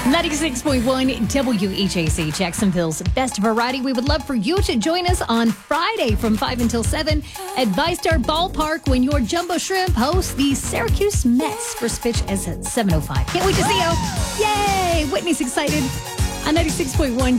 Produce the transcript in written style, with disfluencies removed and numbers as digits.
96.1 WHAC, Jacksonville's best variety. We would love for you to join us on Friday from 5 until 7 at VyStar Ballpark when your Jumbo Shrimp hosts the Syracuse Mets. First pitch is at 7:05. Can't wait to see you. Yay! Whitney's excited on 96.1